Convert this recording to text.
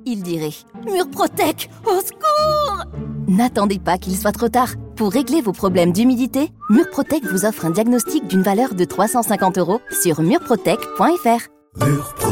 il dirait « Murprotec, au secours !» N'attendez pas qu'il soit trop tard. Pour régler vos problèmes d'humidité, Murprotec vous offre un diagnostic d'une valeur de 350 € sur murprotec.fr.